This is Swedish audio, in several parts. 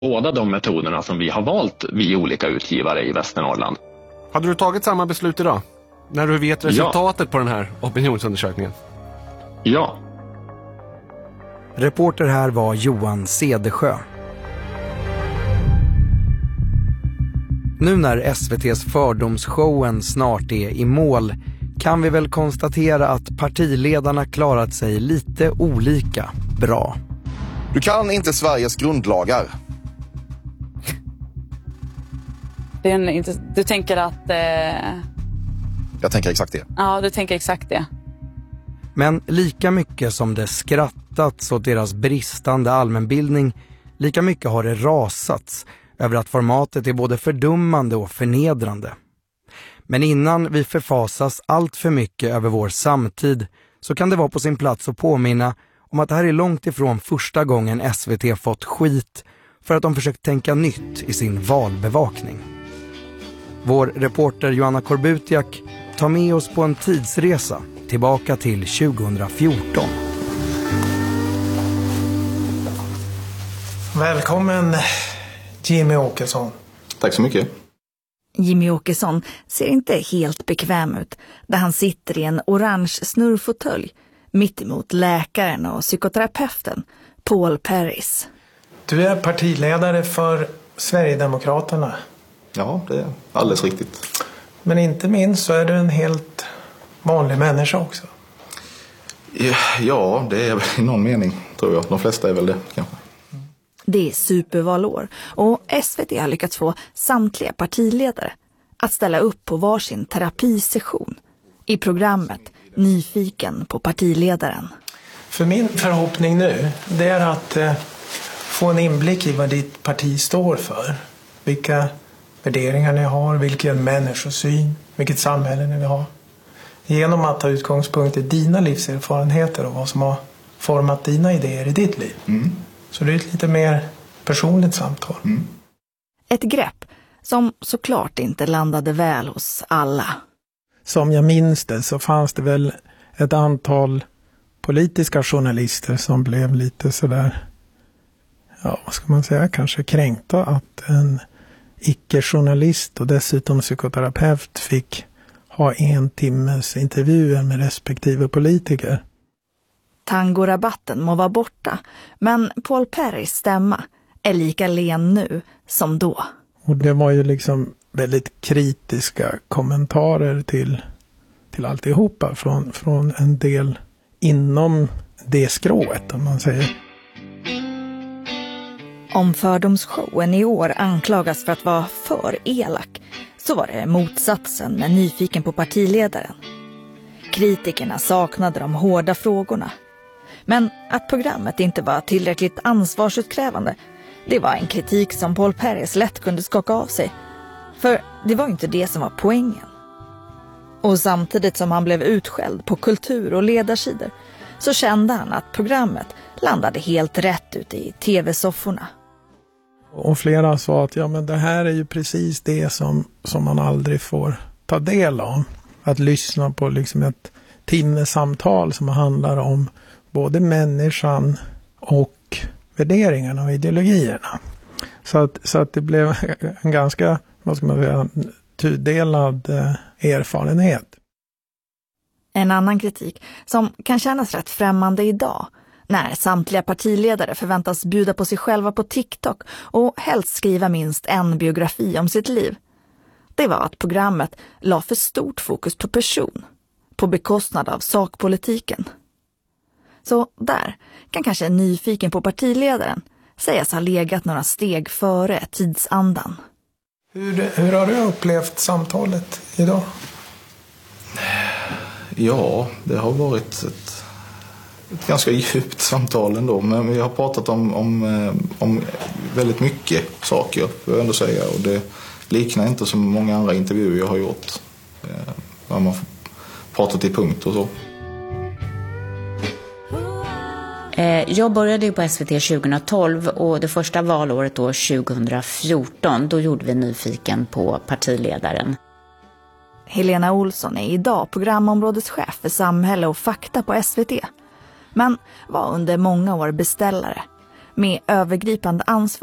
båda de metoderna som vi har valt vid olika utgivare i Västernorrland. Hade du tagit samma beslut idag? När du vet resultatet på den här opinionsundersökningen? Ja. Reporter här var Johan Cedersjö. Nu när SVT:s fördomsshowen snart är i mål kan vi väl konstatera att partiledarna klarat sig lite olika bra. Du kan inte Sveriges grundlagar. Du tänker att... Jag tänker exakt det. Ja, du tänker exakt det. Men lika mycket som det skrattats åt deras bristande allmänbildning, lika mycket har det rasats över att formatet är både fördummande och förnedrande. Men innan vi förfasas allt för mycket över vår samtid så kan det vara på sin plats att påminna om att det här är långt ifrån första gången SVT fått skit för att de försökt tänka nytt i sin valbevakning. Vår reporter Joanna Korbutiak tar med oss på en tidsresa tillbaka till 2014. Välkommen Jimmy Åkesson. Tack så mycket. Jimmy Åkesson ser inte helt bekväm ut där han sitter i en orange snurrfåtölj mitt emot läkaren och psykoterapeuten Paul Perris. Du är partiledare för Sverigedemokraterna. Ja, det är alldeles riktigt. Men inte minst så är du en helt vanlig människa också. Ja, det är väl i någon mening, tror jag. De flesta är väl det, kanske. Det är supervalår och SVT har lyckats få samtliga partiledare att ställa upp på varsin terapisession i programmet Nyfiken på partiledaren. För min förhoppning nu, det är att få en inblick i vad ditt parti står för. Vilka värderingar ni har, vilken människosyn, vilket samhälle ni vill ha. Genom att ta utgångspunkt i dina livserfarenheter och vad som har format dina idéer i ditt liv. Mm. Så det är ett lite mer personligt samtal. Mm. Ett grepp som såklart inte landade väl hos alla. Som jag minns det så fanns det väl ett antal politiska journalister som blev lite sådär, ja vad ska man säga, kanske kränkta att en icke-journalist och dessutom psykoterapeut fick ha 1 timmes intervjuer med respektive politiker. Tangorabatten må vara borta, men Paul Perris stämma är lika len nu som då. Och det var ju liksom väldigt kritiska kommentarer till alltihopa från en del inom det skrået, om man säger. Om fördomsshowen i år anklagas för att vara för elak så var det motsatsen med Nyfiken på partiledaren. Kritikerna saknade de hårda frågorna. Men att programmet inte var tillräckligt ansvarsutkrävande, det var en kritik som Paul Perris lätt kunde skaka av sig. För det var inte det som var poängen. Och samtidigt som han blev utskälld på kultur- och ledarsidor så kände han att programmet landade helt rätt ute i tv-sofforna. Och flera sa att ja, men det här är ju precis det som man aldrig får ta del av. Att lyssna på liksom ett timmesamtal som handlar om både människan och värderingarna och ideologierna. Så att det blev en ganska, vad ska man säga, tudelad erfarenhet. En annan kritik som kan kännas rätt främmande idag, när samtliga partiledare förväntas bjuda på sig själva på TikTok och helst skriva minst en biografi om sitt liv, det var att programmet la för stort fokus på person, på bekostnad av sakpolitiken. Så där kan kanske Nyfiken på partiledaren sägas ha legat några steg före tidsandan. Hur har du upplevt samtalet idag? Ja, det har varit ett ganska djupt samtal ändå. Men vi har pratat om väldigt mycket saker, får jag ändå säga. Och det liknar inte som många andra intervjuer jag har gjort. Man har pratat i punkt och så. Jag började ju på SVT 2012 och det första valåret då 2014, då gjorde vi Nyfiken på partiledaren. Helena Olsson är idag programområdeschef för samhälle och fakta på SVT. Men var under många år beställare med övergripande ansvar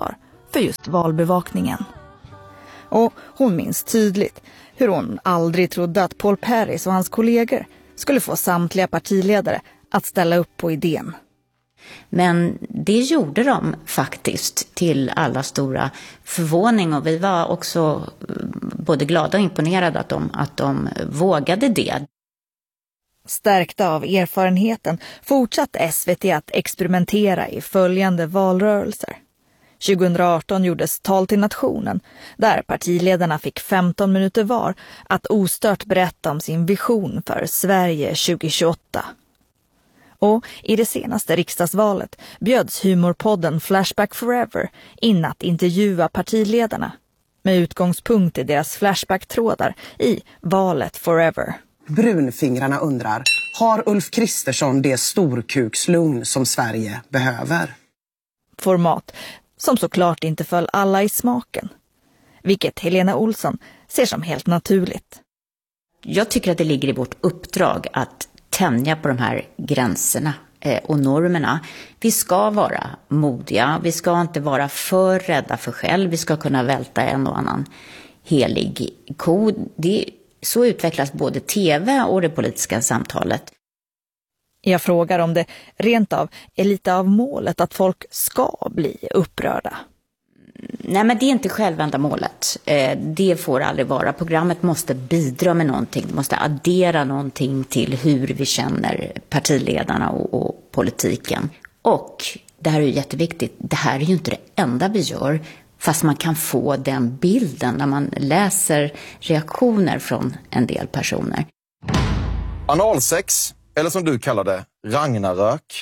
för just valbevakningen. Och hon minns tydligt hur hon aldrig trodde att Paul Paris och hans kollegor skulle få samtliga partiledare att ställa upp på idén. Men det gjorde de faktiskt till alla stora förvåning, och vi var också både glada och imponerade att de vågade det. Stärkta av erfarenheten fortsatte SVT att experimentera i följande valrörelser. 2018 gjordes Tal till nationen, där partiledarna fick 15 minuter var att ostört berätta om sin vision för Sverige 2028. Och i det senaste riksdagsvalet bjöds humorpodden Flashback Forever in att intervjua partiledarna med utgångspunkt i deras flashbacktrådar i Valet Forever. Brunfingrarna undrar, har Ulf Kristersson det storkukslugn som Sverige behöver? Format som såklart inte föll alla i smaken, vilket Helena Olsson ser som helt naturligt. Jag tycker att det ligger i vårt uppdrag att tänja på de här gränserna och normerna. Vi ska vara modiga, vi ska inte vara för rädda för själv, vi ska kunna välta en och annan helig ko. Så utvecklas både tv och det politiska samtalet. Jag frågar om det rent av är lite av målet att folk ska bli upprörda. Nej, men det är inte självändamålet. Det får aldrig vara. Programmet måste bidra med någonting. Det måste addera någonting till hur vi känner partiledarna och politiken. Och det här är ju jätteviktigt. Det här är ju inte det enda vi gör. Fast man kan få den bilden när man läser reaktioner från en del personer. Analsex, eller som du kallar det, Ragnarök.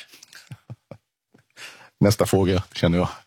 Nästa fråga, känner jag.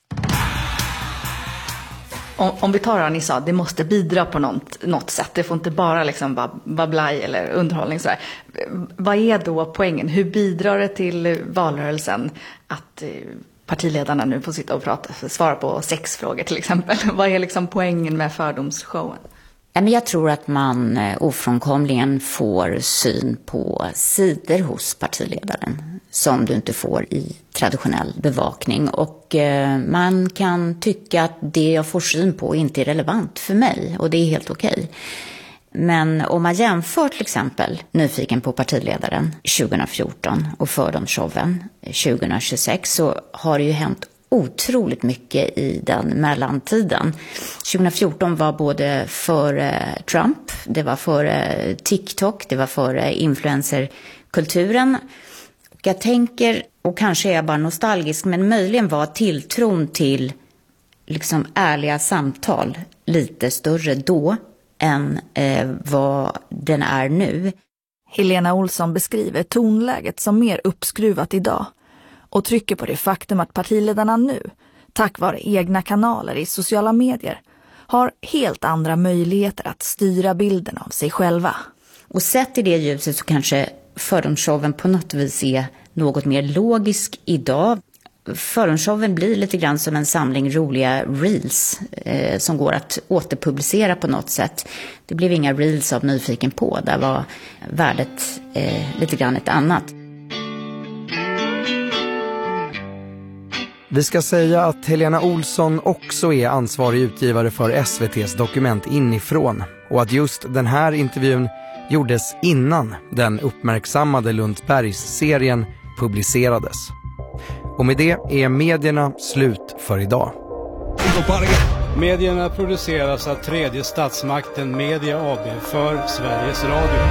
Om vi tar det ni sa, det måste bidra på något sätt. Det får inte bara liksom vara blaj eller underhållning. Så här. Vad är då poängen? Hur bidrar det till valrörelsen att partiledarna nu får sitta och svara på sexfrågor till exempel? Vad är liksom poängen med fördomsshowen? Jag tror att man ofrånkomligen får syn på sidor hos partiledaren som du inte får i traditionell bevakning. Och man kan tycka att det jag får syn på inte är relevant för mig, och det är helt okej. Men om man jämför till exempel Nyfiken på partiledaren 2014 och Fördomsshowen 2026, så har det ju hänt otroligt mycket i den mellantiden. 2014 var både före Trump, det var före TikTok, det var före influencerkulturen. Och jag tänker, och kanske är jag bara nostalgisk, men möjligen var tilltron till liksom ärliga samtal lite större då än vad den är nu. Helena Olsson beskriver tonläget som mer uppskruvat idag och trycker på det faktum att partiledarna nu, tack vare egna kanaler i sociala medier, har helt andra möjligheter att styra bilden av sig själva. Och sett i det ljuset så kanske Fördomsshowen på något vis är något mer logisk idag. Fördomsshowen blir lite grann som en samling roliga reels som går att återpublicera på något sätt. Det blev inga reels av Nyfiken på, där var värdet lite grann ett annat. Vi ska säga att Helena Olsson också är ansvarig utgivare för SVT:s Dokument inifrån, och att just den här intervjun gjordes innan den uppmärksammade Lundsbergs-serien publicerades. Och med det är medierna slut för idag. Medierna produceras av tredje statsmakten Media AB för Sveriges Radio.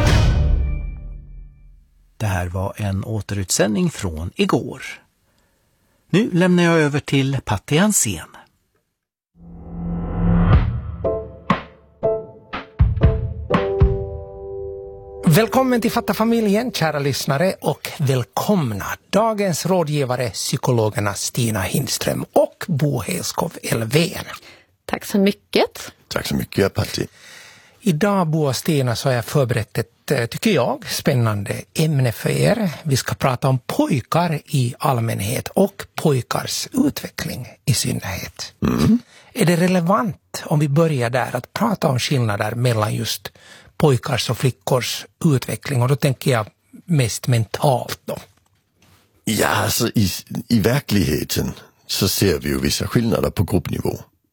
Det här var en återutsändning från igår. Nu lämnar jag över till Patti Hansén. Välkommen till Fatta familjen, kära lyssnare, och välkomna dagens rådgivare, psykologerna Stina Hindström och Bo Helskov Elfven. Tack så mycket. Tack så mycket, Patti. Idag, Bo och Stina, så har jag förberett ett, tycker jag, spännande ämne för er. Vi ska prata om pojkar i allmänhet och pojkars utveckling i synnerhet. Mm. Är det relevant, om vi börjar där, att prata om skillnader mellan just pojkars och flickors utveckling? Och då tänker jag mest mentalt då. Ja, alltså i verkligheten så ser vi ju vissa skillnader på gruppnivå.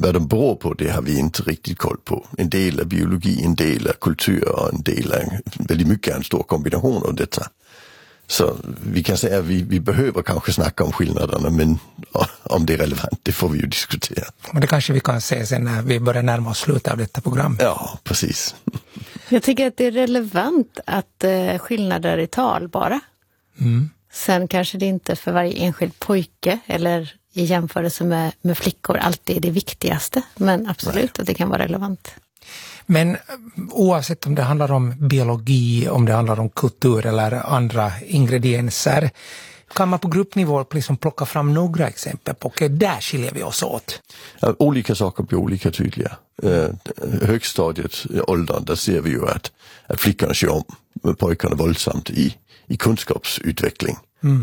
vad de beror på, det har vi inte riktigt koll på. En del är biologi, en del är kultur och en del är väldigt mycket en stor kombination av detta. Så vi kan säga att vi behöver kanske snacka om skillnaderna, men om det är relevant, det får vi ju diskutera. Men det kanske vi kan se sen när vi börjar närma oss slutet av detta program. Ja, precis. Jag tycker att det är relevant att skillnader är talbara. Sen kanske det inte för varje enskild pojke eller i jämförelse med flickor alltid är det viktigaste. Men absolut att det kan vara relevant. Men oavsett om det handlar om biologi, om det handlar om kultur eller andra ingredienser, kan man på gruppnivå liksom plocka fram några exempel på och där skiljer vi oss åt. Ja, olika saker blir olika tydliga. Högstadiet, åldern, där ser vi ju att flickorna kör om pojkarna våldsamt i kunskapsutveckling.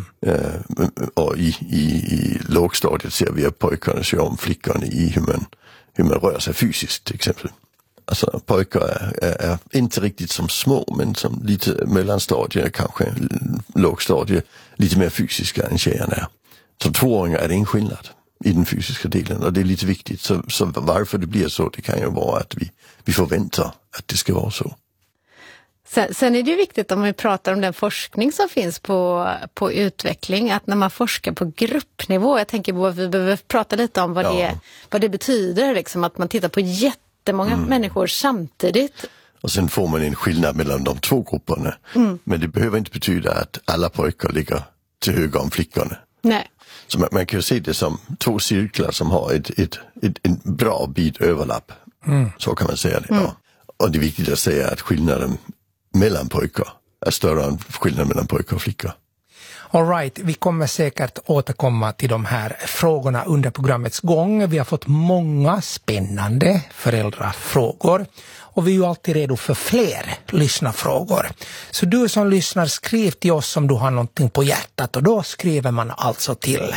Och i lågstadiet ser vi att pojkarna kör om flickorna i hur man rör sig fysiskt till exempel. Alltså pojkar är inte riktigt som små, men som lite mellanstadier, kanske lågstadier, lite mer fysiska än tjejerna är. Som 2-åringar är det en skillnad i den fysiska delen och det är lite viktigt. Så varför det blir så, det kan ju vara att vi förväntar att det ska vara så. Sen är det ju viktigt om vi pratar om den forskning som finns på utveckling, att när man forskar på gruppnivå, jag tänker på att vi behöver prata lite om vad det betyder, liksom, att man tittar på jättemånga människor samtidigt. Och sen får man en skillnad mellan de två grupperna. Men det behöver inte betyda att alla pojkar ligger till höger om flickorna. Nej. Så man kan ju se det som 2 cirklar som har en bra bit överlapp. Så kan man säga det. Ja. Och det är viktigt att säga att skillnaden mellan pojkar är större än skillnaden mellan pojkar och flickor. All right, vi kommer säkert återkomma till de här frågorna under programmets gång. Vi har fått många spännande föräldrafrågor och vi är ju alltid redo för fler lyssnarfrågor. Så du som lyssnar, skriv till oss om du har någonting på hjärtat och då skriver man alltså till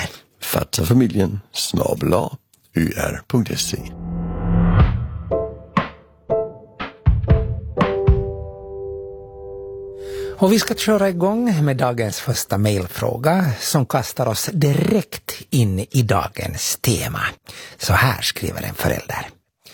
fattafamiljen@ur.se. Och vi ska köra igång med dagens första mejlfråga som kastar oss direkt in i dagens tema. Så här skriver en förälder.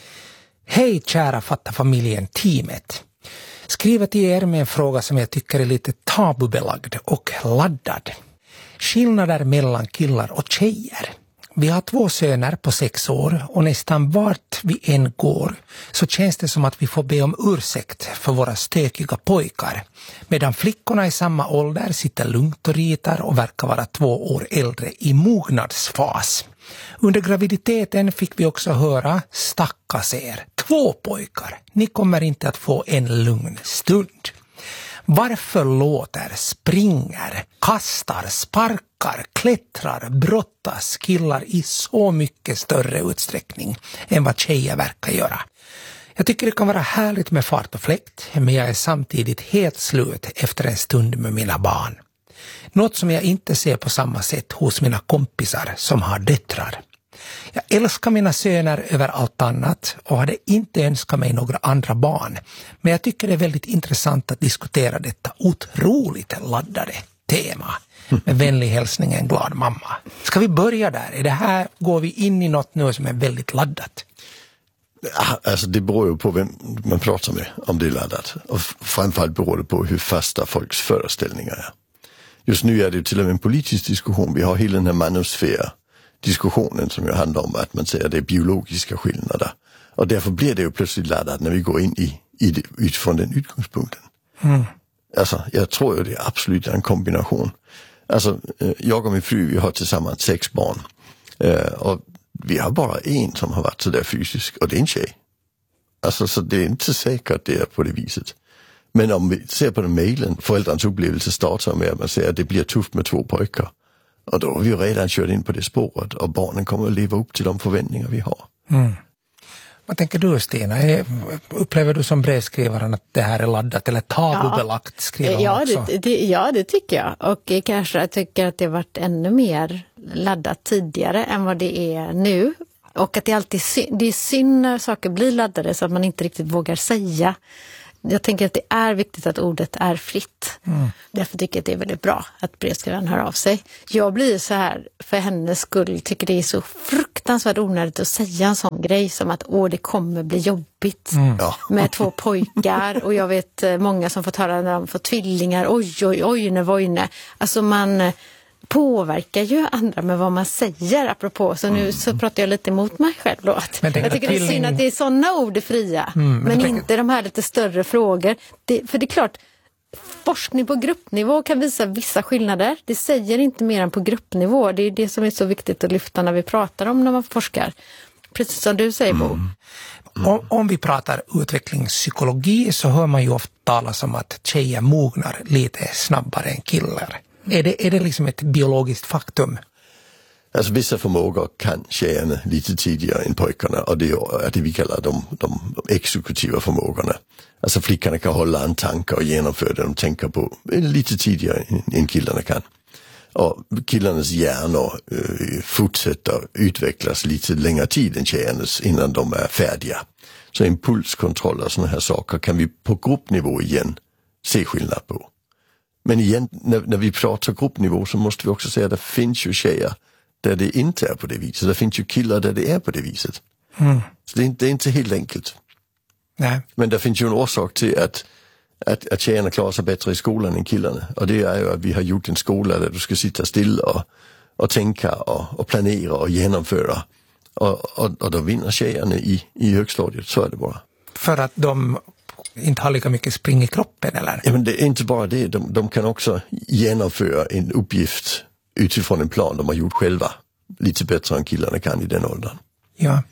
Hej kära Fatta-familjen-teamet. Skriver till er med en fråga som jag tycker är lite tabubelagd och laddad. Skillnader mellan killar och tjejer. Vi har 2 söner på 6 år och nästan vart vi än går så känns det som att vi får be om ursäkt för våra stökiga pojkar. Medan flickorna i samma ålder sitter lugnt och ritar och verkar vara 2 år äldre i mognadsfas. Under graviditeten fick vi också höra stackas er, 2 pojkar, ni kommer inte att få en lugn stund. Varför låter, springer, kastar, sparkar, klättrar, brottas killar i så mycket större utsträckning än vad tjejer verkar göra? Jag tycker det kan vara härligt med fart och fläkt, men jag är samtidigt helt slut efter en stund med mina barn. Något som jag inte ser på samma sätt hos mina kompisar som har döttrar. Jag älskar mina söner över allt annat och hade inte önskat mig några andra barn. Men jag tycker det är väldigt intressant att diskutera detta otroligt laddade tema. Med vänlig hälsning, en glad mamma. Ska vi börja där? Går vi in i något nu som är väldigt laddat? Alltså det beror ju på vem man pratar med om det är laddat. Och framförallt beror det på hur fasta folks föreställningar är. Just nu är det till och med en politisk diskussion. Vi har hela den här manosfär-diskussionen som ju handlar om att man säger att det är biologiska skillnader. Och därför blir det ju plötsligt laddat när vi går in i det utifrån den utgångspunkten. Alltså jag tror ju det är absolut en kombination. Alltså jag och min fru, vi har tillsammans 6 barn. Och vi har bara en som har varit så där fysisk och det är en tjej. Alltså så det är inte säkert att det är på det viset. Men om vi ser på den mejlen, föräldrarnas upplevelse startar med att man säger att det blir tufft med 2 pojkar. Och då har vi ju redan kört in på det spåret och barnen kommer att leva upp till de förväntningar vi har. Vad tänker du, Stina? Upplever du som brevskrivaren att det här är laddat eller tabubelagt? Ja, det tycker jag. Och kanske jag tycker att det har varit ännu mer laddat tidigare än vad det är nu. Och att det är synd när saker blir laddade så att man inte riktigt vågar säga. Jag tänker att det är viktigt att ordet är fritt. Därför tycker jag att det är väldigt bra att brevskrivaren hör av sig. Jag blir så här, för hennes skull, tycker det är så fruktansvärt fruktansvärt onödigt att säga en sån grej som att det kommer bli jobbigt med 2 pojkar. Och jag vet många som fått höra när de får tvillingar, oj. Alltså man påverkar ju andra med vad man säger, apropå. Så nu så pratar jag lite emot mig själv då. Jag tycker det är synd att det är sådana ord är fria, men inte de här lite större frågor. För det är klart, forskning på gruppnivå kan visa vissa skillnader. Det säger inte mer än på gruppnivå. Det är det som är så viktigt att lyfta när vi pratar om när man forskar. Precis som du säger, Bo. Om vi pratar utvecklingspsykologi så hör man ju ofta talas om att tjejer mognar lite snabbare än killar. Är det liksom ett biologiskt faktum? Alltså vissa förmågor kan tjejerna lite tidigare än pojkarna, och det är det vi kallar de exekutiva förmågorna. Alltså flickorna kan hålla en tanke och genomföra det de tänker på lite tidigare än killarna kan. Och killarnas hjärnor fortsätter utvecklas lite längre tid än tjejernas innan de är färdiga. Så impulskontroll och såna här saker kan vi på gruppnivå igen se skillnad på. Men igen, när vi pratar gruppnivå så måste vi också säga att det finns ju tjejer där det inte är på det viset. Det finns ju killar där det är på det viset. Så det är inte helt enkelt. Nej. Men det finns ju en orsak till att tjejerna klarar sig bättre i skolan än killarna. Och det är ju att vi har gjort en skola där du ska sitta still och tänka och planera och genomföra. Och då vinner tjejerna i högstadiet, så är det bara. För att de inte har lika mycket spring i kroppen, eller? Ja, men det är inte bara det. De kan också genomföra en uppgift utifrån en plan de har gjort själva. Lite bättre än killarna kan i den åldern. Ja.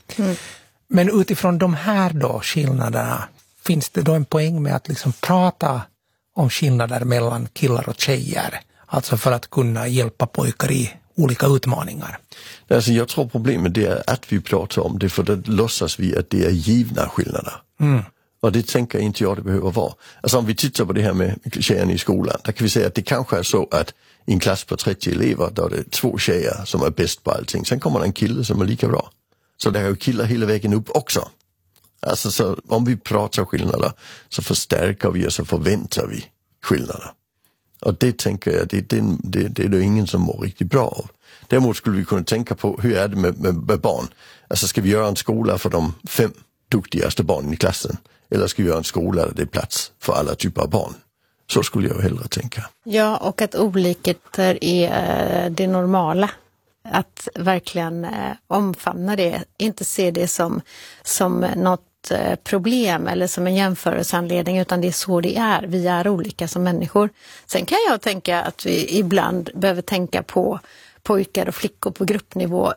Men utifrån de här då skillnaderna, finns det då en poäng med att liksom prata om skillnader mellan killar och tjejer? Alltså för att kunna hjälpa pojkar i olika utmaningar. Alltså jag tror problemet det är att vi pratar om det, för då låtsas vi att det är givna skillnader. Och det tänker inte jag det behöver vara. Alltså om vi tittar på det här med tjejerna i skolan, där kan vi säga att det kanske är så att i en klass på 30 elever, då är det 2 tjejer som är bäst på allting. Sen kommer det en kille som är lika bra. Så det är ju killar hela vägen upp också. Alltså så om vi pratar skillnader så förstärker vi och så förväntar vi skillnader. Och det tänker jag, det är det ingen som mår riktigt bra av. Däremot skulle vi kunna tänka på hur är det med barn. Alltså ska vi göra en skola för de 5 duktigaste barnen i klassen? Eller ska vi göra en skola där det är plats för alla typer av barn? Så skulle jag hellre tänka. Ja, och att olikheter är det normala. Att verkligen omfamna det. Inte se det som något problem eller som en jämförelseanledning, utan det är så det är. Vi är olika som människor. Sen kan jag tänka att vi ibland behöver tänka på pojkar och flickor på gruppnivå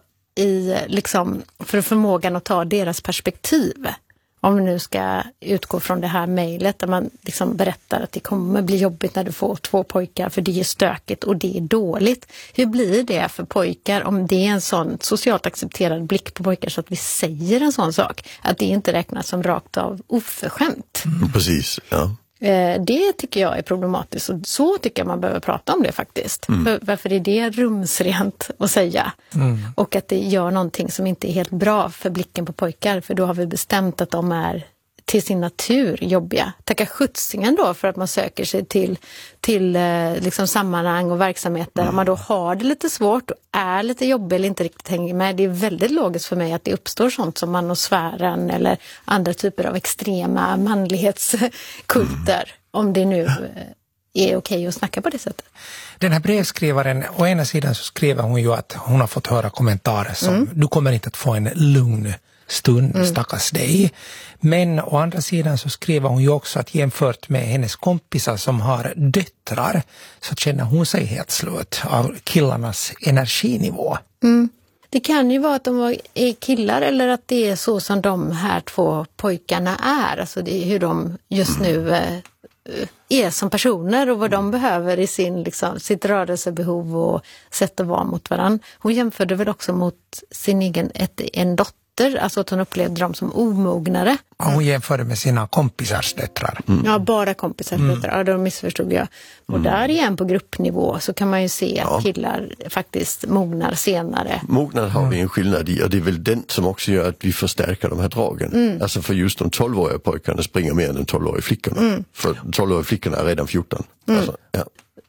för förmågan att ta deras perspektiv. Om vi nu ska utgå från det här mejlet där man liksom berättar att det kommer bli jobbigt när du får 2 pojkar för det är stökigt och det är dåligt. Hur blir det för pojkar om det är en sån socialt accepterad blick på pojkar så att vi säger en sån sak? Att det inte räknas som rakt av oförskämt. Precis, ja. Det tycker jag är problematiskt, och så tycker jag man behöver prata om det faktiskt. Varför är det rumsrent att säga? Och att det gör någonting som inte är helt bra för blicken på pojkar, för då har vi bestämt att de är till sin natur jobbiga. Tacka skjutsingen då för att man söker sig till liksom sammanhang och verksamheter. Om man då har det lite svårt och är lite jobbig eller inte riktigt hänger med. Det är väldigt logiskt för mig att det uppstår sånt som manosfären eller andra typer av extrema manlighetskulter. Om det nu är okej att snacka på det sättet. Den här brevskrivaren, å ena sidan så skriver hon ju att hon har fått höra kommentarer som du kommer inte att få en lugn stund, stackars dig. Men å andra sidan så skriver hon ju också att jämfört med hennes kompisar som har döttrar så känner hon sig helt slut av killarnas energinivå. Det kan ju vara att de är killar eller att det är så som de här 2 pojkarna är. Alltså det är hur de just nu är som personer och vad de behöver i sitt rörelsebehov och sätt att vara mot varandra. Hon jämförde väl också mot sin egen en dotter. Alltså att hon upplevde dem som omognare. Ja, hon jämförde med sina kompisars döttrar. Ja, bara kompisars döttrar. Ja, då missförstod jag. Och där igen på gruppnivå så kan man ju se att killar faktiskt mognar senare. Mognad har vi en skillnad i, och det är väl den som också gör att vi förstärker de här dragen. Alltså för just de 12-åriga pojkarna springer mer än de 12-åriga flickorna. För 12-åriga flickorna är redan 14. Alltså, ja.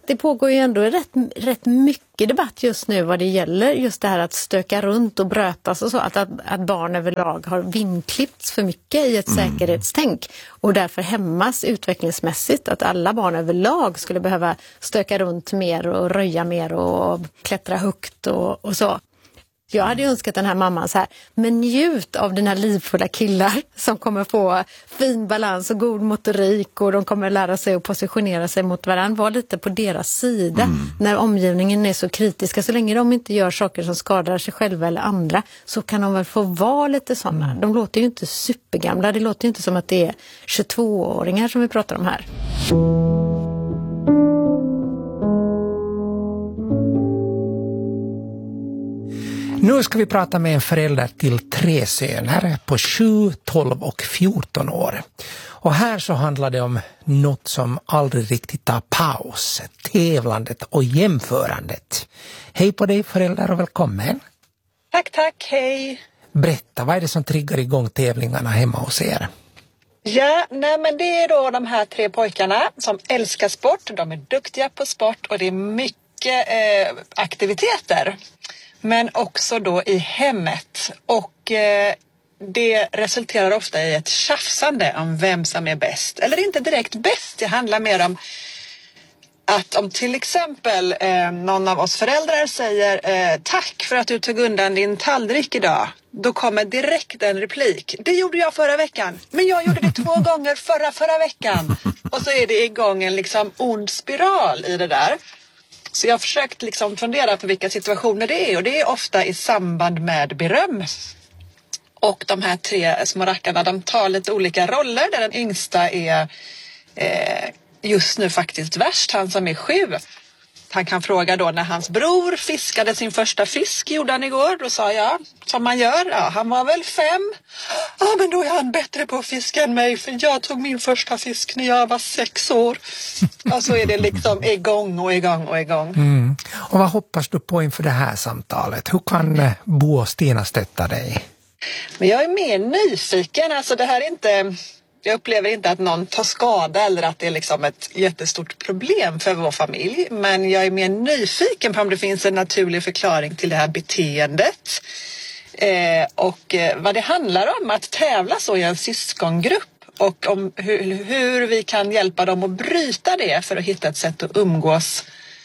det pågår ju ändå rätt mycket debatt just nu vad det gäller just det här att stöka runt och brötas och så. Att barn överlag har vinklippts för mycket i ett säkerhetstänk och därför hämmas utvecklingsmässigt. Att alla barn överlag skulle behöva stöka runt mer och röja mer och klättra högt och så. Jag hade önskat den här mamman så här, men njut av dina livfulla killar som kommer få fin balans och god motorik och de kommer lära sig att positionera sig mot varandra. Var lite på deras sida när omgivningen är så kritiska. Så länge de inte gör saker som skadar sig själva eller andra så kan de väl få vara lite sådana. De låter ju inte supergamla, det låter ju inte som att det är 22-åringar som vi pratar om här. Nu ska vi prata med en förälder till 3 söner på 7, 12 och 14 år. Och här så handlar det om något som aldrig riktigt tar paus. Tävlandet och jämförandet. Hej på dig förälder och välkommen. Tack, hej. Berätta, vad är det som triggar igång tävlingarna hemma hos er? Ja, men det är då de här 3 pojkarna som älskar sport. De är duktiga på sport och det är mycket aktiviteter. Men också då i hemmet. Och det resulterar ofta i ett tjafsande om vem som är bäst. Eller inte direkt bäst, det handlar mer om att om till exempel någon av oss föräldrar säger tack för att du tog undan din tallrik idag. Då kommer direkt en replik. Det gjorde jag förra veckan. Men jag gjorde det 2 gånger förra veckan. Och så är det igång en liksom ond spiral i det där. Så jag har försökt liksom fundera på vilka situationer det är. Och det är ofta i samband med beröm. Och de här 3 små rackarna, de tar lite olika roller. Där den yngsta är just nu faktiskt värst, han som är 7. Han kan fråga då när hans bror fiskade sin första fisk, gjorde han igår. Då sa jag, som man gör, ja, han var väl 5. Ja, men då är han bättre på att fiska än mig, för jag tog min första fisk när jag var 6 år. Och så är det liksom igång. Och vad hoppas du på inför det här samtalet? Hur kan Bo och Stina stötta dig? Men jag är mer nyfiken, alltså det här är inte... Jag upplever inte att någon tar skada eller att det är liksom ett jättestort problem för vår familj. Men jag är mer nyfiken på om det finns en naturlig förklaring till det här beteendet. Och vad det handlar om att tävla så i en syskongrupp. Och om hur vi kan hjälpa dem att bryta det för att hitta ett sätt att umgås.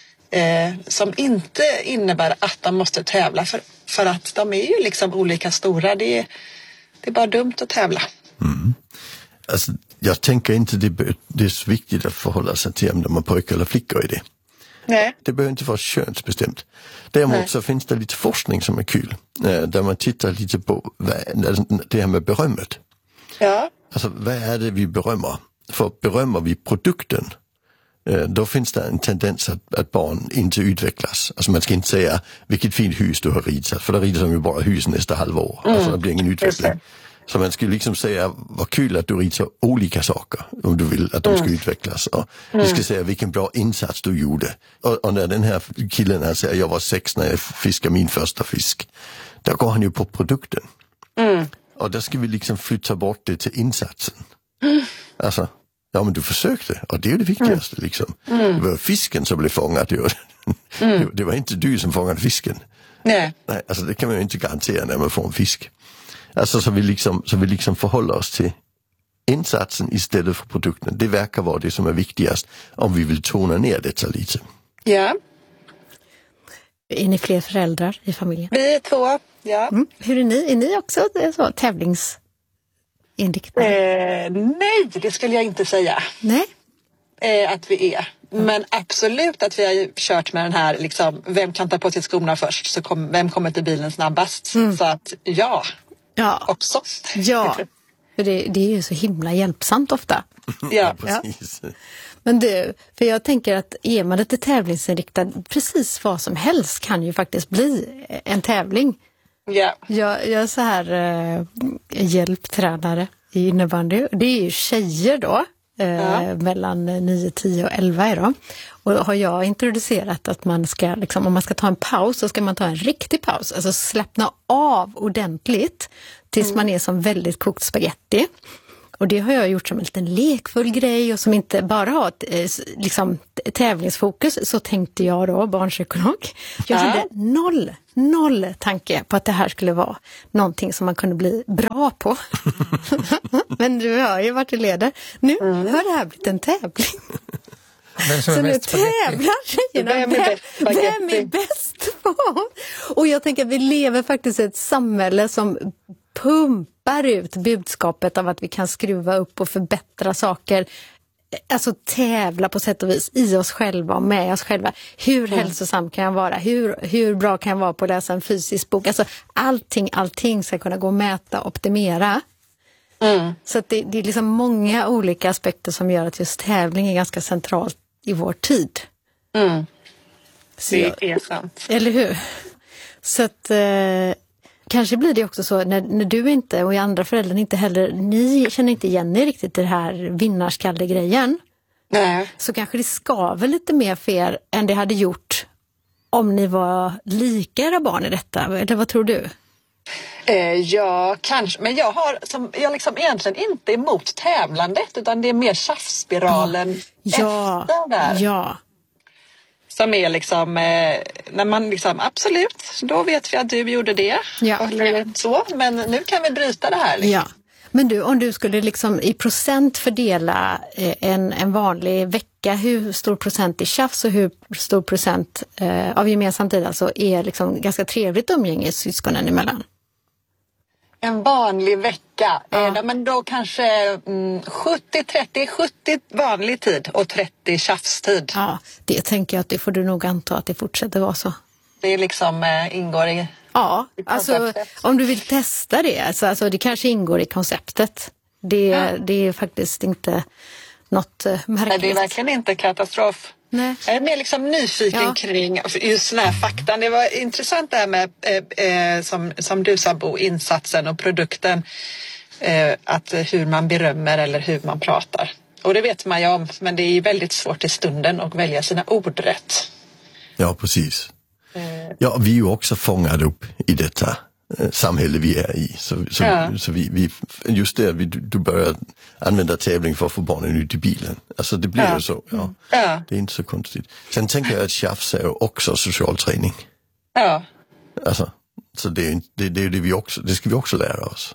Som inte innebär att de måste tävla. För att de är ju liksom olika stora. Det är bara dumt att tävla. Alltså, jag tänker inte det är så viktigt att förhålla sig till om de är pojkar eller flickor i det. Nej. Det behöver inte vara könsbestämt. Däremot så finns det lite forskning som är kul. Där man tittar lite på det här med berömmet. Ja. Alltså vad är det vi berömmer? För berömmer vi produkten, då finns det en tendens att barn inte utvecklas. Alltså man ska inte säga vilket fint hus du har ritat, för då ritar de ju bara hus nästa halvår. Alltså det blir ingen utveckling. Så man skulle liksom säga, vad kul att du ritar olika saker om du vill att de ska utvecklas. Och vi ska säga vilken bra insats du gjorde. Och när den här killen här säger, jag var 6 när jag fiskade min första fisk. Där går han ju på produkten. Och där ska vi liksom flytta bort det till insatsen. Alltså, ja men du försökte. Och det är ju det viktigaste liksom. Det var fisken som blev fångad. Det var inte du som fångade fisken. Nej, alltså det kan man ju inte garantera när man får en fisk. Alltså så vi liksom förhåller oss till insatsen istället för produkten. Det verkar vara det som är viktigast om vi vill tona ner detta lite. Ja. Är ni fler föräldrar i familjen? Vi är 2, ja. Hur är ni? Är ni också så tävlingsinriktade? Nej, det skulle jag inte säga. Nej. Att vi är. Men absolut att vi har kört med den här liksom, vem kan ta på sig skorna först, så vem kommer till bilen snabbast. Så att ja. Också. Ja, för det är ju så himla hjälpsamt ofta. Ja, precis. Men för jag tänker att är man lite tävlingsinriktad, precis vad som helst kan ju faktiskt bli en tävling. Ja. Jag är så här hjälptränare i innebandy. Det är ju tjejer då. Mellan 9, 10 och 11 är de. Och har jag introducerat att man ska liksom, om man ska ta en paus så ska man ta en riktig paus. Alltså slappna av ordentligt tills man är som väldigt kokt spaghetti. Och det har jag gjort som en liten lekfull grej och som inte bara har ett liksom, tävlingsfokus. Så tänkte jag då, barnpsykolog. Jag hade noll tanke på att det här skulle vara någonting som man kunde bli bra på. Men du har ju varit i leder. Nu har det här blivit en tävling. Så nu tävlar tjejerna. Vem är bäst på? Och jag tänker att vi lever faktiskt i ett samhälle som pumpar ut budskapet av att vi kan skruva upp och förbättra saker. Alltså tävla på sätt och vis i oss själva och med oss själva. Hur hälsosam kan jag vara? Hur bra kan jag vara på att läsa en fysisk bok? Alltså allting ska kunna gå att mäta och optimera. Så att det är liksom många olika aspekter som gör att just tävling är ganska centralt i vår tid. Det är sant. Eller hur? Så att kanske blir det också så när du inte och andra föräldrar inte heller, ni känner inte igen er riktigt i det här vinnarskalle-grejen. Nej. Så kanske det skaver lite mer för er än det hade gjort om ni var lika era barn i detta. Eller vad tror du? Ja, kanske. Men jag är liksom egentligen inte emot tävlandet utan det är mer tjafsspiralen efter där. Ja. Som är liksom, när man liksom, absolut, då vet vi att du gjorde det. Eller så, men nu kan vi bryta det här. Liksom. Ja. Men du, om du skulle liksom i procent fördela en vanlig vecka, hur stor procent är tjafs och hur stor procent av gemensam tid alltså är liksom ganska trevligt umgänge syskonen emellan? En vanlig vecka, men då kanske 70 vanlig tid och 30 tjafstid. Ja, det tänker jag att det får du nog anta att det fortsätter vara så. Det liksom ingår i alltså om du vill testa det, alltså det kanske ingår i konceptet. Det är faktiskt inte något märkligt. Nej, det är verkligen inte katastrof. Nej. Jag är mer liksom nyfiken kring just den här faktan. Det var intressant det här med som du sa Bo, insatsen och produkten. Att hur man berömmer eller hur man pratar. Och det vet man ju om, men det är väldigt svårt i stunden att välja sina ord rätt. Ja, precis. Ja, vi är ju också fångade upp i detta samhälle vi är i. Så vi just det, du börjar använda tävling för att få barnen ut i bilen. Alltså det blir ju så. Ja. Det är inte så konstigt. Sen tänker jag att tjafs är ju också social träning. Ja. Alltså, så det är det vi också, det ska vi också lära oss.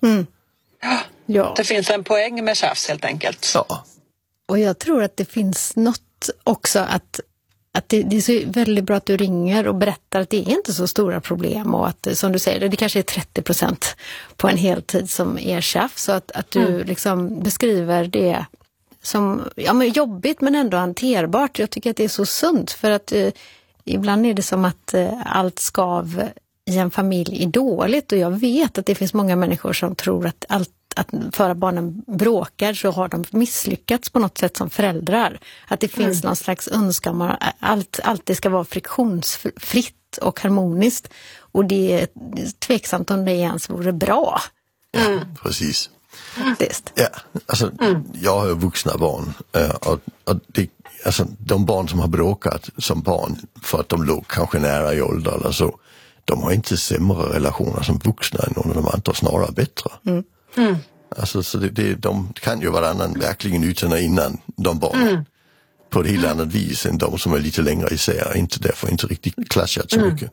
Ja. Det finns en poäng med tjafs helt enkelt. Ja. Och jag tror att det finns något också att det är så väldigt bra att du ringer och berättar att det är inte så stora problem och att, som du säger, det kanske är 30% på en heltid som är tjafs. Så att du liksom beskriver det som jobbigt men ändå hanterbart. Jag tycker att det är så sunt för att ibland är det som att allt skav i en familj är dåligt och jag vet att det finns många människor som tror att för att barnen bråkar så har de misslyckats på något sätt som föräldrar. Att det finns någon slags önskan att allt ska vara friktionsfritt och harmoniskt. Och det är tveksamt om det ens vore bra. Ja, precis. Faktiskt. Ja, alltså jag har ju vuxna barn och det, alltså, de barn som har bråkat som barn för att de låg kanske nära i ålder eller så, de har inte sämre relationer som vuxna än någon av de andra, snarare bättre. Alltså, så de kan ju varannan verkligen utan och innan de barnen på ett helt annat vis än de som är lite längre isär, därför inte riktigt klaschat så mycket.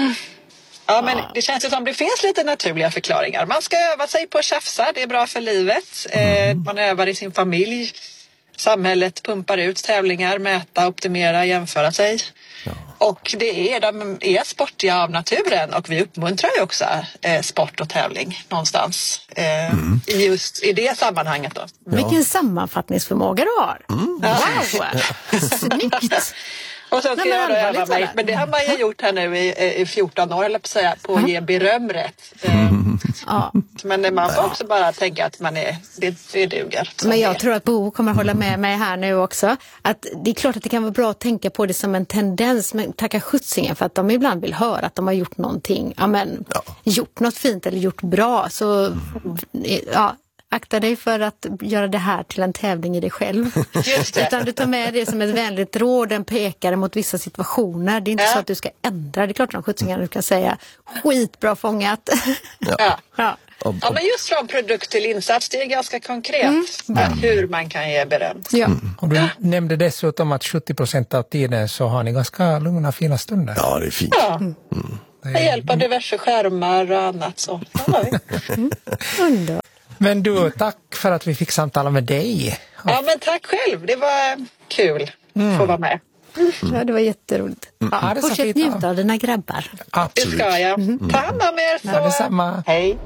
Ja, men det känns ju som det finns lite naturliga förklaringar. Man ska öva sig på att tjafsa, det är bra för livet. Man övar i sin familj. Samhället pumpar ut tävlingar, mäta, optimera, jämföra sig. Ja. Och de är sportiga av naturen och vi uppmuntrar ju också sport och tävling någonstans just i det sammanhanget då. Ja. Vilken sammanfattningsförmåga du har. Wow, snyggt! Och så ska jag öva mig, men det har man ju gjort här nu i 14 år, eller på att säga, på att ge beröm rätt. Men man får också bara tänka att det duger. Men jag tror att Bo kommer hålla med mig här nu också. Att det är klart att det kan vara bra att tänka på det som en tendens, men tacka skjutsingen för att de ibland vill höra att de har gjort någonting. Gjort något fint eller gjort bra. Så akta dig för att göra det här till en tävling i dig själv. Just det. Utan du tar med det som ett vänligt råd, en pekare mot vissa situationer. Det är inte så att du ska ändra. Det är klart att skjutsingarna du kan säga skitbra fångat. Ja. Ja, men just från produkt till insats, det är ganska konkret hur man kan ge beröm. Ja. Och du nämnde dessutom att 70% av tiden så har ni ganska lugna, fina stunder. Ja, det är fint. Ja. Med hjälp av diverse skärmar och annat så. Men du, tack för att vi fick samtala med dig. Ja, men tack själv. Det var kul att få vara med. Ja, det var jätteroligt. Ja, fortsätt njuta av dina grabbar. Absolut. Det ska jag. Ta hand om er så. Ja, detsamma. Hej.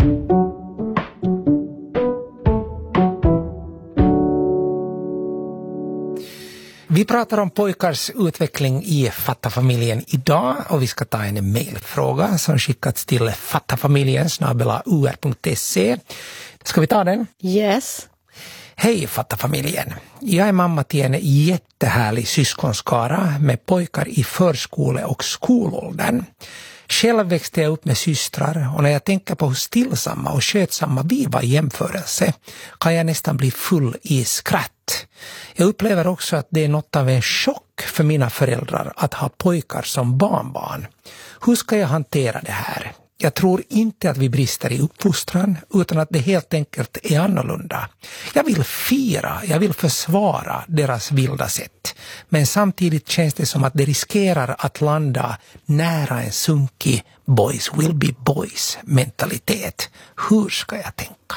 Vi pratar om pojkars utveckling i Fatta-familjen idag och vi ska ta en mejlfråga som skickats till fattafamiljen@ur.se. Ska vi ta den? Yes. Hej Fatta-familjen. Jag är mamma till en jättehärlig syskonskara med pojkar i förskole- och skolåldern. Själv växte jag upp med systrar och när jag tänker på hur stillsamma och skötsamma vi var i jämförelse kan jag nästan bli full i skratt. Jag upplever också att det är något av en chock för mina föräldrar att ha pojkar som barnbarn. Hur ska jag hantera det här? Jag tror inte att vi brister i uppfostran utan att det helt enkelt är annorlunda. Jag vill fira, jag vill försvara deras vilda sätt. Men samtidigt känns det som att det riskerar att landa nära en sunkig boys will be boys mentalitet. Hur ska jag tänka?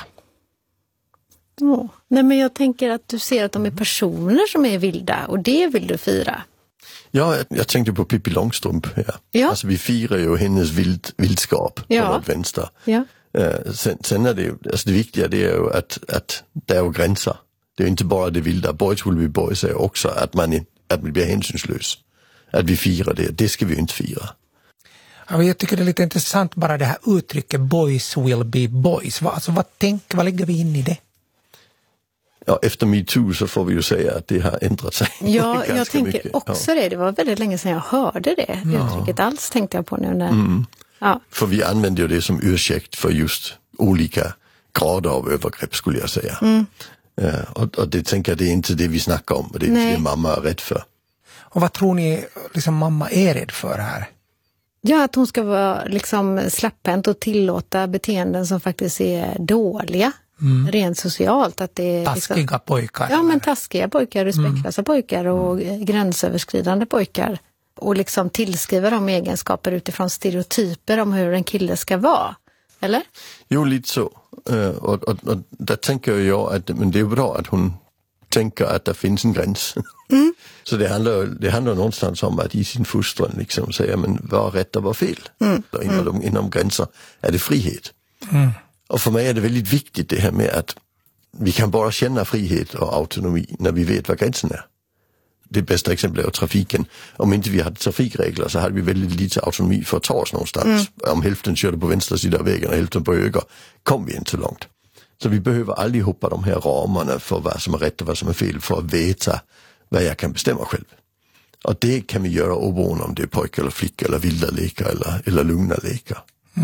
Nej, men jag tänker att du ser att de är personer som är vilda och det vill du fira. Ja, jag tänkte på Pippi Långstrump här. Ja. Alltså vi firar ju hennes vildskap på vårt vänster. Ja. Sen är det ju, alltså det viktiga det är ju att det är ju gränser. Det är inte bara det vilda. Boys will be boys är också att man blir hänsynslös. Att vi firar det ska vi ju inte fira. Ja, jag tycker det är lite intressant bara det här uttrycket boys will be boys. Vad lägger vi in i det? Ja, efter MeToo så får vi ju säga att det har ändrat sig. Ja, jag tänker också det. Det var väldigt länge sedan jag hörde det uttrycket alls, tänkte jag på nu. För vi använder ju det som ursäkt för just olika grader av övergrepp skulle jag säga. Och det tänker jag, det är inte det vi snackar om. Det är det mamma är rädd för. Och vad tror ni liksom mamma är rädd för här? Ja, att hon ska vara liksom släpphänt och tillåta beteenden som faktiskt är dåliga. Rent socialt. Att det är taskiga liksom, pojkar. Ja, men taskiga pojkar, respektlösa pojkar och gränsöverskridande pojkar. Och liksom tillskriva de egenskaper utifrån stereotyper om hur en kille ska vara. Eller? Jo, lite så. Och där tänker jag att men det är bra att hon tänker att det finns en gräns. Så det handlar någonstans om att i sin fostran liksom säga, men vad rätt och vad fel? Inom gränser är det frihet. Och för mig är det väldigt viktigt det här med att vi kan bara känna frihet och autonomi när vi vet vad gränsen är. Det bästa exemplet är trafiken. Om inte vi hade trafikregler så hade vi väldigt lite autonomi för att ta oss någonstans. Om hälften körde på vänstra sida av vägen och hälften på höger kom vi inte så långt. Så vi behöver allihopa de här ramarna för vad som är rätt och vad som är fel för att veta vad jag kan bestämma själv. Och det kan vi göra oberoende om det är pojkar eller flickor eller vilda lekar eller lugna lekar.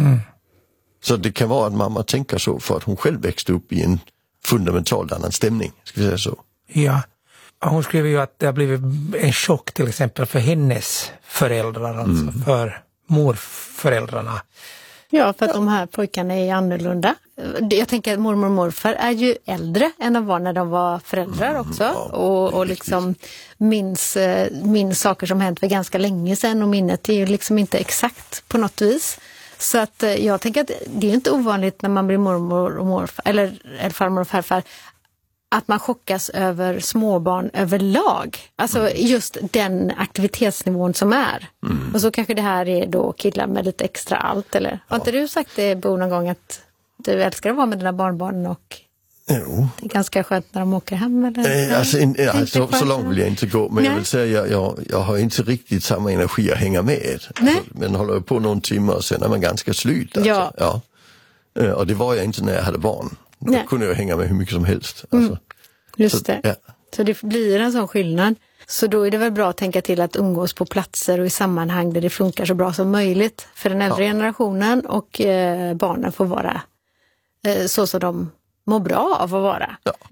Så det kan vara att mamma tänker så för att hon själv växte upp i en fundamentalt annan stämning, ska vi säga så. Ja, hon skriver ju att det har blivit en chock till exempel för hennes föräldrar, alltså för morföräldrarna. Ja, för att de här pojkarna är annorlunda. Jag tänker att mormor och morfar är ju äldre än de var när de var föräldrar också. Och liksom minns saker som hänt för ganska länge sedan och minnet är ju liksom inte exakt på något vis. Så att jag tänker att det är inte ovanligt när man blir mormor och morfar eller farmor och farfar att man chockas över småbarn överlag. Alltså just den aktivitetsnivån som är. Och så kanske det här är då killar med lite extra allt, eller? Har inte du sagt det, Bo, någon gång att du älskar att vara med dina barnbarn och jo. Det är ganska skönt när de åker hem, eller? Så långt vill jag inte gå, men jag vill säga jag har inte riktigt samma energi att hänga med. Alltså, men håller på någon timme och sen är man ganska slut. Alltså. Ja. Och det var jag inte när jag hade barn. Då kunde jag hänga med hur mycket som helst. Alltså. Just det. Ja. Så det blir en sån skillnad. Så då är det väl bra att tänka till att umgås på platser och i sammanhang där det funkar så bra som möjligt för den äldre generationen, och barnen får vara så som de mår bra av att vara. Ja.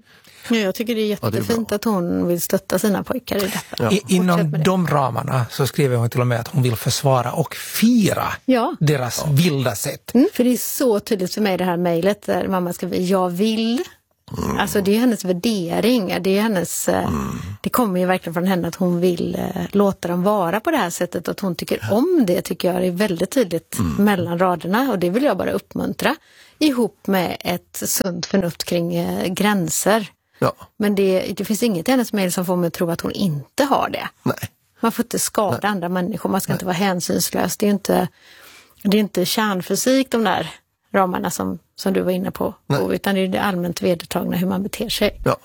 Ja, jag tycker det är jättefint att hon vill stötta sina pojkar i detta. Ja. Inom de ramarna så skriver hon till och med att hon vill försvara och fira deras vilda sätt. För det är så tydligt för mig det här mejlet där mamma skriver jag vill. Alltså det är hennes värdering, det är hennes det kommer ju verkligen från henne att hon vill låta dem vara på det här sättet, att hon tycker om det, tycker jag är väldigt tydligt mellan raderna, och det vill jag bara uppmuntra ihop med ett sunt förnuft kring gränser. Ja. Men det finns inget i hennes mejl som får mig att tro att hon inte har det. Nej. Man får inte skada andra människor, man ska inte vara hänsynslös. Det är inte kärnfysik de där ramarna som du var inne på, utan det är det allmänt vedertagna hur man beter sig. Ja.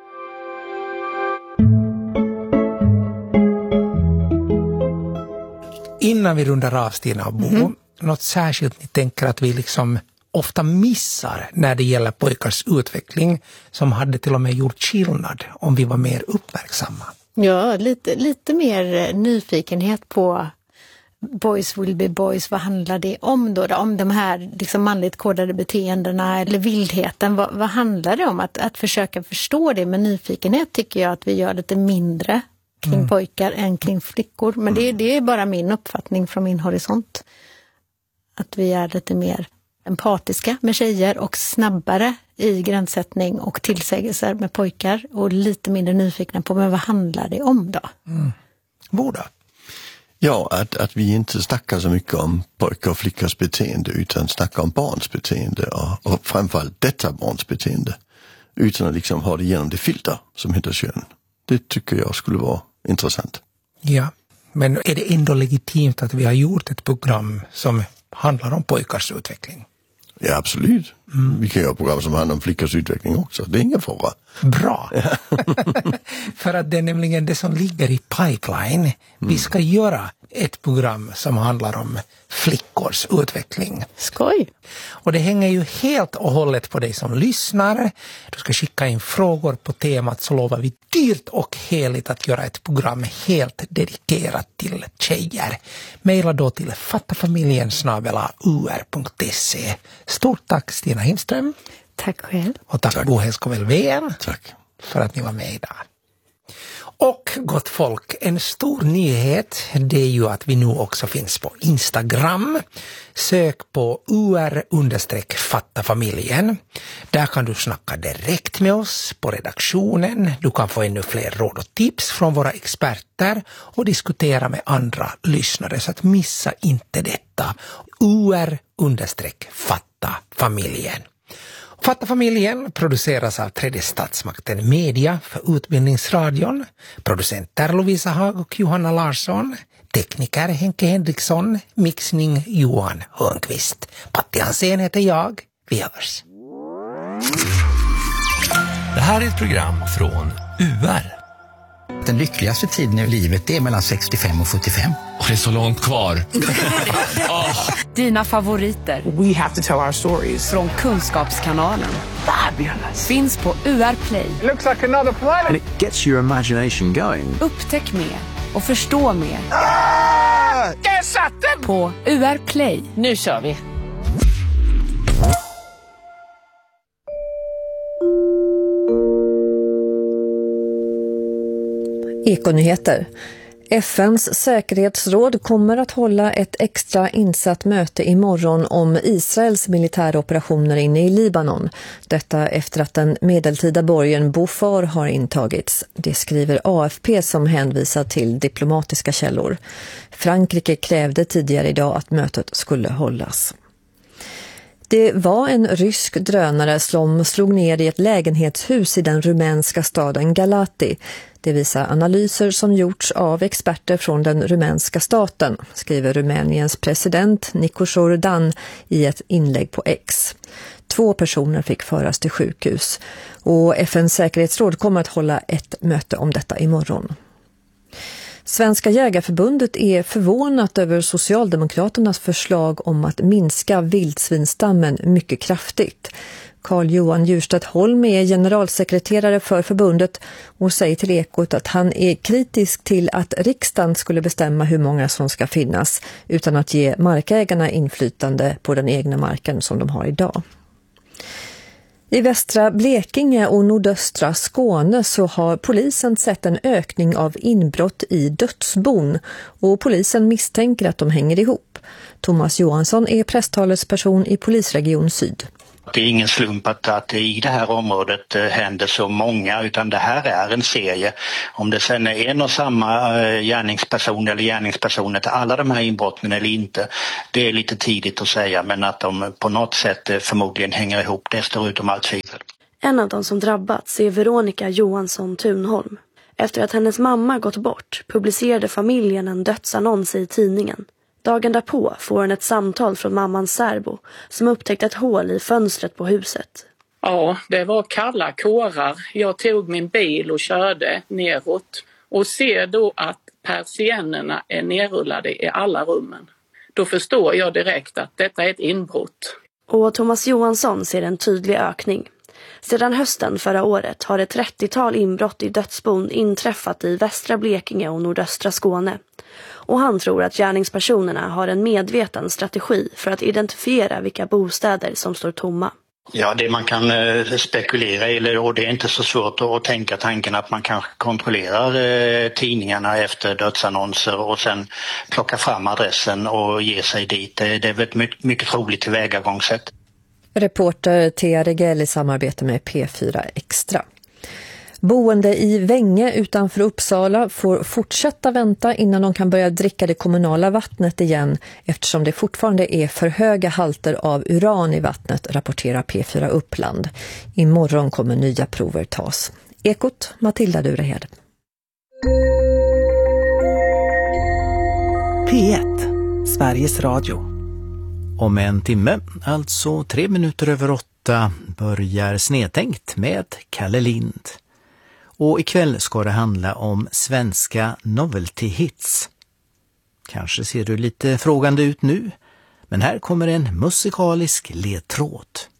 Innan vi rundar av Stina och Bo, något särskilt ni tänker att vi liksom ofta missar när det gäller pojkars utveckling som hade till och med gjort skillnad om vi var mer uppmärksamma? Ja, lite mer nyfikenhet på Boys will be boys, vad handlar det om då? Om de här liksom manligt kodade beteendena eller vildheten, vad handlar det om? Att försöka förstå det med nyfikenhet tycker jag att vi gör lite mindre kring pojkar än kring flickor. Men det är bara min uppfattning från min horisont. Att vi är lite mer empatiska med tjejer och snabbare i gränssättning och tillsägelser med pojkar och lite mindre nyfikna på men vad handlar det om då? Båda. Ja, att vi inte snackar så mycket om pojkar och flickors beteende utan snackar om barns beteende och framförallt detta barns beteende utan att liksom ha det genom det filter som heter kön. Det tycker jag skulle vara intressant. Ja, men är det ändå legitimt att vi har gjort ett program som handlar om pojkars utveckling? Ja, absolut. Vi kan göra program som handlar om flickors utveckling också. Det är ingen fara. Bra. För att det är nämligen det som ligger i pipeline. Vi ska göra ett program som handlar om flickors utveckling. Skoj! Och det hänger ju helt och hållet på dig som lyssnar. Du ska skicka in frågor på temat, så lovar vi dyrt och heligt att göra ett program helt dedikerat till tjejer. Maila då till fattafamiljen@ur.se. Stort tack Stina Hindström. Tack själv. Och tack Bo Helskovel-Ven. Tack. För att ni var med idag. Och gott folk, en stor nyhet, det är ju att vi nu också finns på Instagram. Sök på ur_fattafamiljen. Där kan du snacka direkt med oss på redaktionen. Du kan få ännu fler råd och tips från våra experter och diskutera med andra lyssnare, så att missa inte detta. ur_fattafamiljen. Fattafamiljen produceras av Tredje statsmakten Media för Utbildningsradion. Producenter Lovisa Hag och Johanna Larsson. Tekniker Henke Henriksson. Mixning Johan Hörnqvist. Patti Hansén heter jag. Vi hörs. Det här är ett program från UR. Den lyckligaste tiden i livet är mellan 65 och 75. Och det är så långt kvar. Dina favoriter. We have to tell our stories. Från Kunskapskanalen. Fabulous. Finns på UR Play. It looks like another planet. And it gets your imagination going. Upptäck mer och förstå mer. Där satt den! På UR Play. Nu kör vi. Ekonyheter. FNs säkerhetsråd kommer att hålla ett extra insatt möte imorgon om Israels militära operationer inne i Libanon. Detta efter att den medeltida borgen Bofar har intagits. Det skriver AFP som hänvisar till diplomatiska källor. Frankrike krävde tidigare idag att mötet skulle hållas. Det var en rysk drönare som slog ner i ett lägenhetshus i den rumänska staden Galati. Det visar analyser som gjorts av experter från den rumänska staten, skriver Rumäniens president Nicu Jordan i ett inlägg på X. 2 personer fick föras till sjukhus och FNs säkerhetsråd kommer att hålla ett möte om detta imorgon. Svenska jägarförbundet är förvånat över Socialdemokraternas förslag om att minska vildsvinstammen mycket kraftigt. Carl-Johan Djurstedt Holm är generalsekreterare för förbundet och säger till Ekot att han är kritisk till att riksdagen skulle bestämma hur många som ska finnas utan att ge markägarna inflytande på den egna marken som de har idag. I västra Blekinge och nordöstra Skåne så har polisen sett en ökning av inbrott i dödsbon och polisen misstänker att de hänger ihop. Thomas Johansson är presstalesperson i Polisregion Syd. Det är ingen slump att i det här området händer så många, utan det här är en serie. Om det sen är en och samma gärningsperson eller gärningspersoner till alla de här inbrotten eller inte, det är lite tidigt att säga, men att de på något sätt förmodligen hänger ihop, det står utom allt tvivel. En av de som drabbats är Veronica Johansson Thunholm. Efter att hennes mamma gått bort publicerade familjen en dödsannons i tidningen. Dagen därpå får hon ett samtal från mammans särbo som upptäckt ett hål i fönstret på huset. Ja, det var kalla kårar. Jag tog min bil och körde neråt och ser då att persiennerna är nerrullade i alla rummen. Då förstår jag direkt att detta är ett inbrott. Och Thomas Johansson ser en tydlig ökning. Sedan hösten förra året har ett 30-tal inbrott i dödsbon inträffat i västra Blekinge och nordöstra Skåne. Och han tror att gärningspersonerna har en medveten strategi för att identifiera vilka bostäder som står tomma. Ja, det man kan spekulera i, och det är inte så svårt att tänka tanken att man kanske kontrollerar tidningarna efter dödsannonser och sen plockar fram adressen och ger sig dit. Det är ett mycket troligt tillvägagångssätt. Reporter Thea Regell i samarbete med P4 Extra. Boende i Vänge utanför Uppsala får fortsätta vänta innan de kan börja dricka det kommunala vattnet igen eftersom det fortfarande är för höga halter av uran i vattnet, rapporterar P4 Uppland. Imorgon kommer nya prover tas. Ekot, Matilda Durehed. P1, Sveriges Radio. Om en timme, alltså 3 minuter över 8, börjar Snedtänkt med Kalle Lind. Och ikväll ska det handla om svenska novelty hits. Kanske ser du lite frågande ut nu, men här kommer en musikalisk ledtråd.